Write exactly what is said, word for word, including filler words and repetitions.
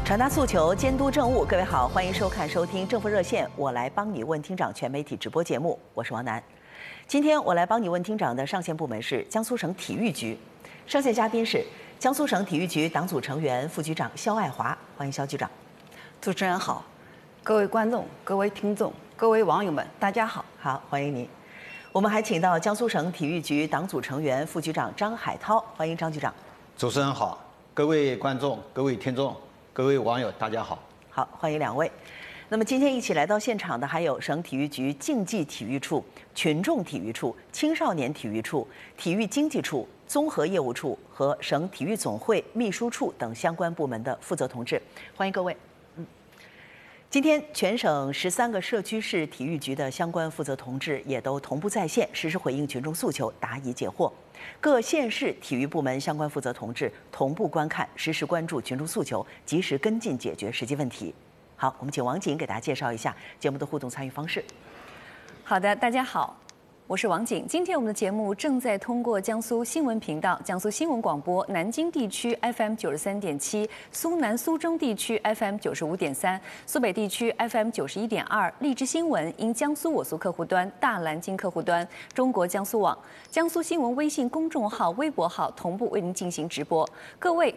传达诉求，监督政务。各位好，欢迎收看、收听政府热线，我来帮你问厅长全媒体直播节目，我是王楠。今天我来帮你问厅长的上线部门是江苏省体育局，上线嘉宾是江苏省体育局党组成员、副局长肖爱华，欢迎肖局长。 主持人好，各位观众、各位听众、各位网友们，大家好， 好，欢迎您。我们还请到江苏省体育局党组成员、副局长张海涛，欢迎张局长。 主持人好，各位观众、各位听众、各位网友，大家好。 好，欢迎两位。那么今天一起来到现场的还有省体育局竞技体育处、群众体育处、青少年体育处、体育经济处、综合业务处和省体育总会秘书处等相关部门的负责同志，欢迎各位。嗯，今天全省十三个社区市体育局的相关负责同志也都同步在线，实时回应群众诉求，答疑解惑。各县市体育部门相关负责同志同步观看，实时关注群众诉求，及时跟进解决实际问题。好，我们请王景给大家介绍一下节目的互动参与方式。 好的，大家好，我是王景。今天我们的节目正在通过江苏新闻频道、江苏新闻广播南京地区 F M 九十三点七、苏南苏中地区 F M 九十五点三、苏北地区 F M 九十一点二、荔枝新闻因江苏我苏客户端、大蓝鲸客户端、中国江苏网、江苏新闻微信公众号、微博号同步为您进行直播。各位